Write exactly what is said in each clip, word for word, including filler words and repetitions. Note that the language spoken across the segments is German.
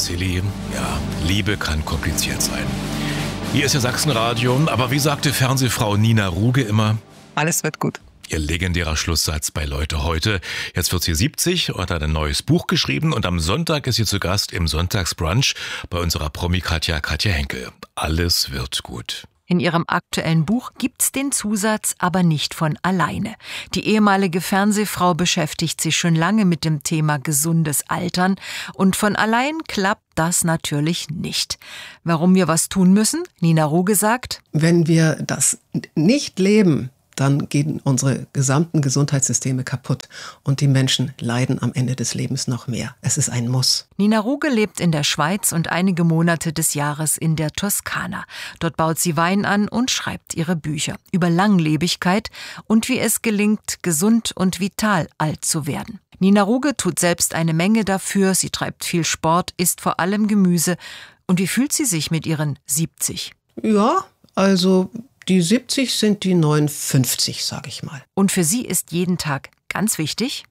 Silly, ja, Liebe kann kompliziert sein. Hier ist ja Sachsenradio, aber wie sagte Fernsehfrau Nina Ruge immer? Alles wird gut. Ihr legendärer Schlusssatz bei Leute heute. Jetzt wird sie siebzig und hat ein neues Buch geschrieben und am Sonntag ist sie zu Gast im Sonntagsbrunch bei unserer Promi-Katja, Katja Henkel. Alles wird gut. In ihrem aktuellen Buch gibt's den Zusatz aber nicht von alleine. Die ehemalige Fernsehfrau beschäftigt sich schon lange mit dem Thema gesundes Altern und von allein klappt das natürlich nicht. Warum wir was tun müssen? Nina Ruge sagt: Wenn wir das nicht leben, dann gehen unsere gesamten Gesundheitssysteme kaputt und die Menschen leiden am Ende des Lebens noch mehr. Es ist ein Muss. Nina Ruge lebt in der Schweiz und einige Monate des Jahres in der Toskana. Dort baut sie Wein an und schreibt ihre Bücher über Langlebigkeit und wie es gelingt, gesund und vital alt zu werden. Nina Ruge tut selbst eine Menge dafür, sie treibt viel Sport, isst vor allem Gemüse. Und wie fühlt sie sich mit ihren siebzig? Ja, also die siebzig sind die neunundfünfzig, sage ich mal. Und für sie ist jeden Tag ganz wichtig?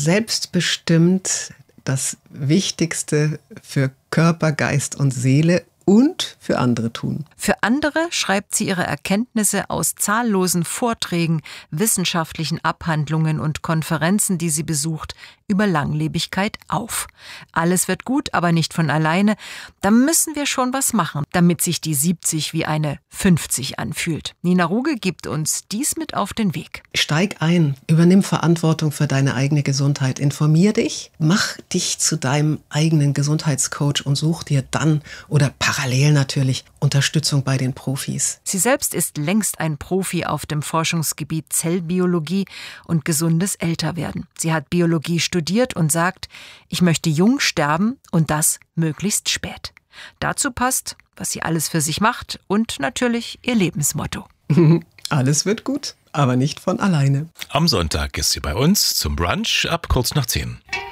Selbstbestimmt das Wichtigste für Körper, Geist und Seele und für andere tun. Für andere schreibt sie ihre Erkenntnisse aus zahllosen Vorträgen, wissenschaftlichen Abhandlungen und Konferenzen, die sie besucht, über Langlebigkeit auf. Alles wird gut, aber nicht von alleine. Da müssen wir schon was machen, damit sich die siebzig wie eine fünfzig anfühlt. Nina Ruge gibt uns dies mit auf den Weg. Steig ein, übernimm Verantwortung für deine eigene Gesundheit, informier dich, mach dich zu deinem eigenen Gesundheitscoach und such dir dann oder parallel natürlich Unterstützung bei den Profis. Sie selbst ist längst ein Profi auf dem Forschungsgebiet Zellbiologie und gesundes Älterwerden. Sie hat Biologie studiert und sagt, ich möchte jung sterben und das möglichst spät. Dazu passt, was sie alles für sich macht und natürlich ihr Lebensmotto. Alles wird gut, aber nicht von alleine. Am Sonntag ist sie bei uns zum Brunch ab kurz nach zehn.